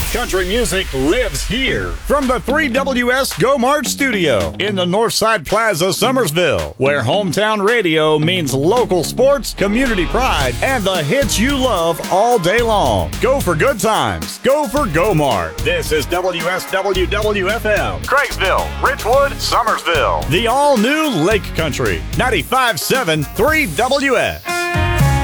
Country music lives here. From the 3WS Go March studio in the Northside Plaza, Summersville, where hometown radio means local sports, community pride, and the hits you love all day long. Go for good times. Go for Go Mart. This is WSWWFM, Craigsville, Richwood, Summersville. The all-new Lake Country, 95.7 3WS.